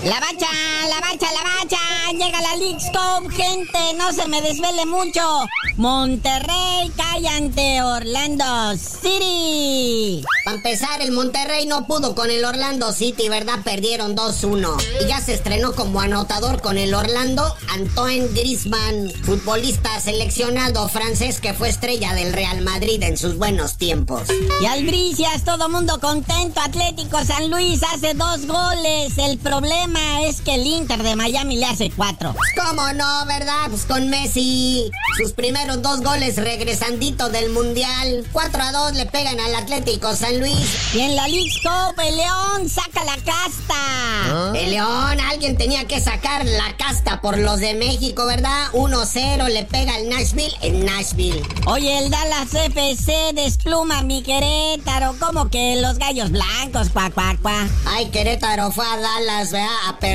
La bacha, la bacha, la bacha. Llega la Leagues Cup, gente, no se me desvele mucho. Monterrey cae ante Orlando City. Para empezar, el Monterrey no pudo con el Orlando City, ¿verdad? Perdieron 2-1. Y ya se estrenó como anotador con el Orlando Antoine Griezmann, futbolista seleccionado francés que fue estrella del Real Madrid en sus buenos tiempos. Y albricias, todo mundo contento. Atlético San Luis hace 2 goles. El problema es que el Inter de Miami le hace 4. ¿Cómo no, verdad? Pues con Messi. Sus primeros 2 goles regresandito del Mundial. 4-2 le pegan al Atlético San Luis. Y en la Leagues Cup, el León saca la casta. El León, alguien tenía que sacar la casta por los de México, ¿verdad? 1-0 le pega al Nashville en Nashville. Oye, el Dallas FC despluma mi Querétaro. Como que los gallos blancos, cuac, cuac, cuac. Ay, Querétaro fue a Dallas, ¿verdad? A